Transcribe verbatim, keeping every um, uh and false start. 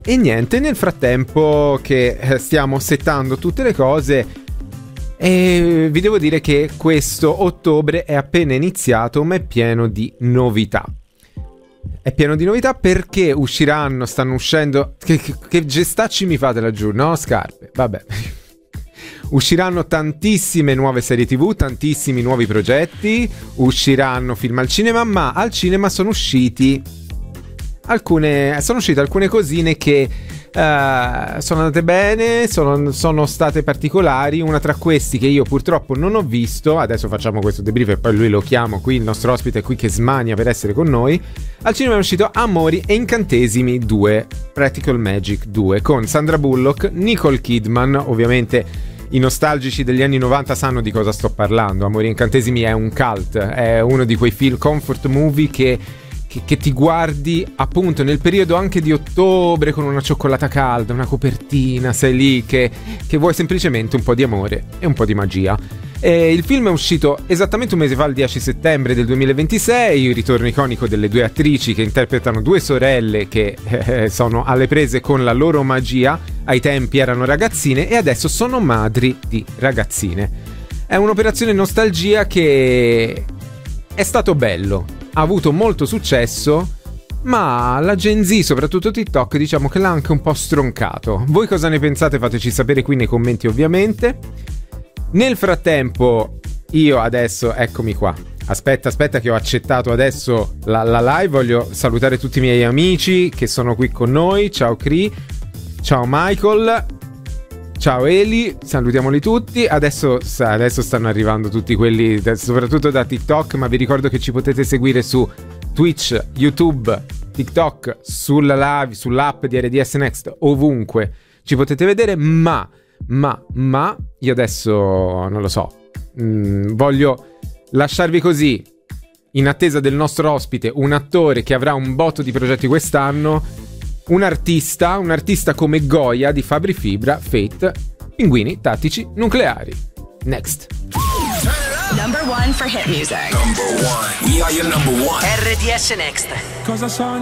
E niente, nel frattempo che stiamo settando tutte le cose, e vi devo dire che questo ottobre è appena iniziato, ma è pieno di novità. È pieno di novità perché usciranno, stanno uscendo... Che, che, che gestacci mi fate laggiù, no? Scarpe, vabbè. Usciranno tantissime nuove serie tv, tantissimi nuovi progetti, usciranno film al cinema, ma al cinema sono usciti alcune, sono uscite alcune cosine che uh, sono andate bene, sono, sono state particolari. Una tra questi che io purtroppo non ho visto, adesso facciamo questo debrief e poi lui lo chiamo qui, il nostro ospite è qui che smania per essere con noi. Al cinema è uscito Amori e Incantesimi due, Practical Magic due, con Sandra Bullock, Nicole Kidman. Ovviamente i nostalgici degli anni novanta sanno di cosa sto parlando. Amori e Incantesimi è un cult, è uno di quei film comfort movie che, che, che ti guardi appunto nel periodo anche di ottobre con una cioccolata calda, una copertina, sei lì che, che vuoi semplicemente un po' di amore e un po' di magia. E il film è uscito esattamente un mese fa, il dieci settembre del duemilaventisei, il ritorno iconico delle due attrici che interpretano due sorelle che eh, sono alle prese con la loro magia. Ai tempi erano ragazzine e adesso sono madri di ragazzine. È un'operazione nostalgia che è stato bello, ha avuto molto successo, ma la Gen Z, soprattutto TikTok, diciamo che l'ha anche un po' stroncato. Voi cosa ne pensate? Fateci sapere qui nei commenti, ovviamente. Nel frattempo io adesso, eccomi qua, aspetta aspetta che ho accettato adesso la, la live. Voglio salutare tutti i miei amici che sono qui con noi. Ciao Cri, ciao Michael, ciao Eli, salutiamoli tutti. Adesso, adesso stanno arrivando tutti quelli soprattutto da TikTok, ma vi ricordo che ci potete seguire su Twitch, YouTube, TikTok, sulla live, sull'app di R D S Next, ovunque ci potete vedere. Ma Ma, ma, io adesso, non lo so, mh, voglio lasciarvi così, in attesa del nostro ospite, un attore che avrà un botto di progetti quest'anno, un artista, un artista come Goya di Fabri Fibra, Fate, Pinguini Tattici Nucleari. Next. Number one for hit music. Number one. We are your number one. R D S Next. Cosa sono?